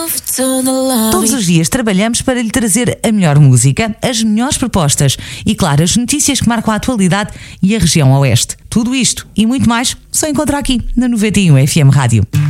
Todos os dias trabalhamos para lhe trazer a melhor música, as melhores propostas e, claro, as notícias que marcam a atualidade e a região oeste. Tudo isto e muito mais só encontra aqui na 91 FM Rádio.